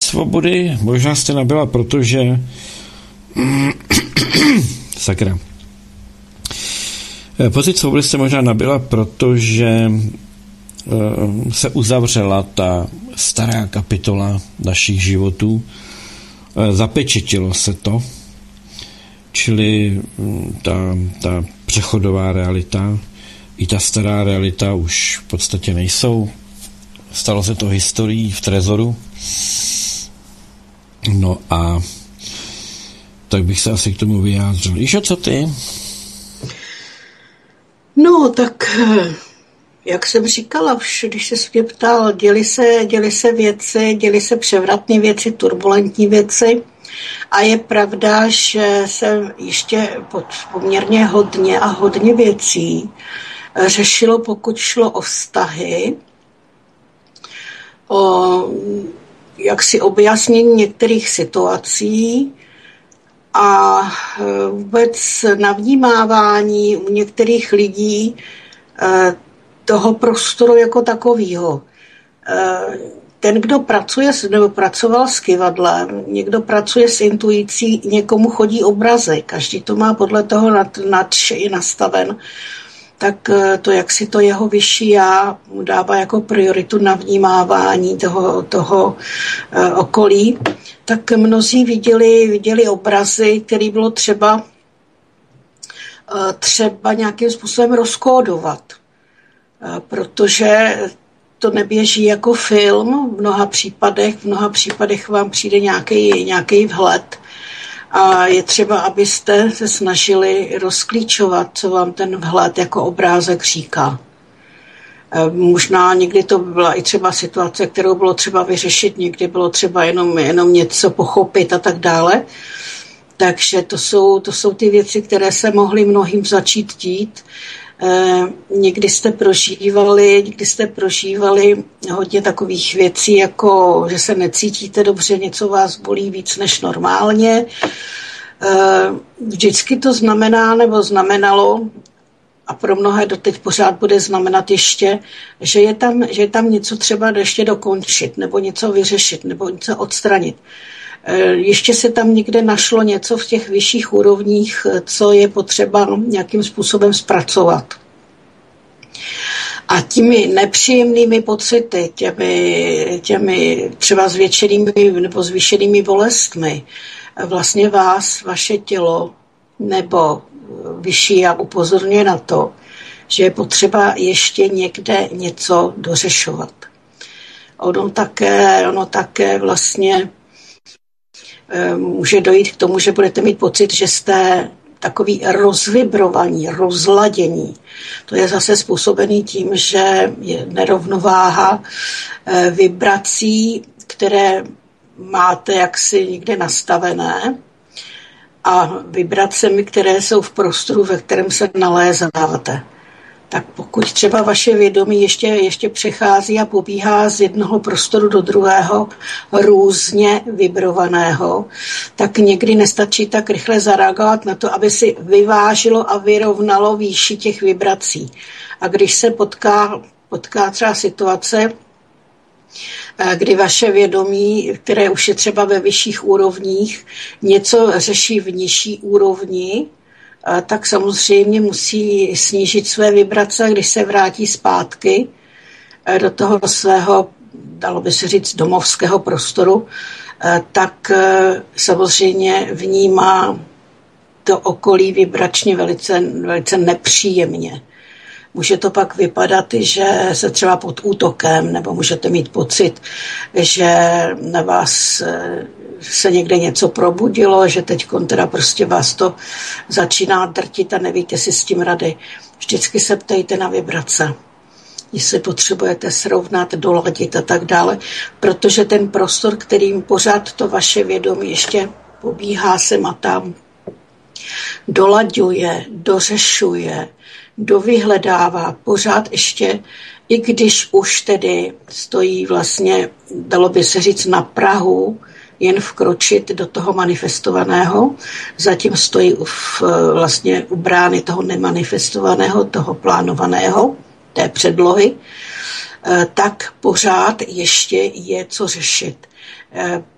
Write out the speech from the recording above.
svobody možná jste nabyla, protože sakra. Pocit svobody jste možná nabyla, protože se uzavřela ta stará kapitola našich životů. Zapečetilo se to, čili ta přechodová realita i ta stará realita už v podstatě nejsou. Stalo se to historií v trezoru. No a tak bych se asi k tomu vyjádřil. Išo, co ty? No, tak jak jsem říkala, když se mě ptal, děli se věci, děli se převratné věci, turbulentní věci. A je pravda, že se ještě poměrně hodně věcí řešilo, pokud šlo o vztahy, o jaksi objasnění některých situací a vůbec navnímávání u některých lidí toho prostoru jako takového. Ten, kdo pracuje nebo pracoval s kyvadlem, někdo pracuje s intuicí, někomu chodí obrazy, každý to má podle toho i nastaven, tak to, jak si to jeho vyšší já mu dává jako prioritu na vnímávání toho okolí, tak mnozí viděli obrazy, které bylo třeba nějakým způsobem rozkódovat, protože to neběží jako film, v mnoha případech vám přijde nějaký vhled a je třeba, abyste se snažili rozklíčovat, co vám ten vhled jako obrázek říká. Možná někdy to byla i třeba situace, kterou bylo třeba vyřešit, někdy bylo třeba jenom něco pochopit a tak dále. Takže to jsou ty věci, které se mohly mnohým začít dít. Někdy jste prožívali hodně takových věcí, jako že se necítíte dobře, něco vás bolí víc než normálně. Vždycky to znamená nebo znamenalo, a pro mnohé doteď pořád bude znamenat ještě, že je tam něco třeba ještě dokončit, nebo něco vyřešit, nebo něco odstranit. Ještě se tam někde našlo něco v těch vyšších úrovních, co je potřeba nějakým způsobem zpracovat. A těmi nepříjemnými pocity, těmi třeba zvětšenými nebo zvýšenými bolestmi, vlastně vaše tělo nebo vyšší já upozorňuje na to, že je potřeba ještě někde něco dořešovat. Ono také vlastně může dojít k tomu, že budete mít pocit, že jste takový rozvibrovaní, rozladění. To je zase způsobený tím, že je nerovnováha vibrací, které máte jaksi někde nastavené a vibracemi, které jsou v prostoru, ve kterém se nalézáte. Tak pokud třeba vaše vědomí ještě přechází a pobíhá z jednoho prostoru do druhého různě vibrovaného, tak někdy nestačí tak rychle zareagovat na to, aby si vyvážilo a vyrovnalo výši těch vibrací. A když se potká třeba situace, kdy vaše vědomí, které už je třeba ve vyšších úrovních, něco řeší v nižší úrovni, tak samozřejmě musí snížit své vibrace, když se vrátí zpátky do toho svého, dalo by se říct, domovského prostoru, tak samozřejmě vnímá to okolí vibračně velice, velice nepříjemně. Může to pak vypadat, že se třeba pod útokem, nebo můžete mít pocit, že na vás se někde něco probudilo, že teď teda prostě vás to začíná drtit a nevíte si s tím rady. Vždycky se ptejte na vibrace, jestli potřebujete srovnat, doladit a tak dále, protože ten prostor, kterým pořád to vaše vědomí ještě pobíhá sem a tam, dolaďuje, dořešuje, dovyhledává pořád ještě, i když už tedy stojí vlastně, dalo by se říct, na prahu, jen vkročit do toho manifestovaného, zatím stojí vlastně u brány toho nemanifestovaného, toho plánovaného, té předlohy, tak pořád ještě je co řešit.